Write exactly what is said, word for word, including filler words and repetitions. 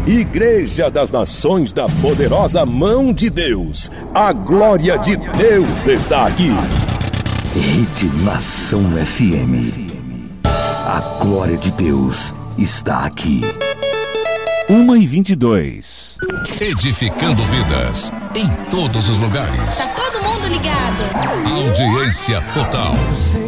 Igreja das Nações da Poderosa Mão de Deus. A glória de Deus está aqui. Rede Nação F M. A glória de Deus está aqui. uma e vinte e dois. Edificando vidas em todos os lugares. Tá todo mundo ligado. Audiência total.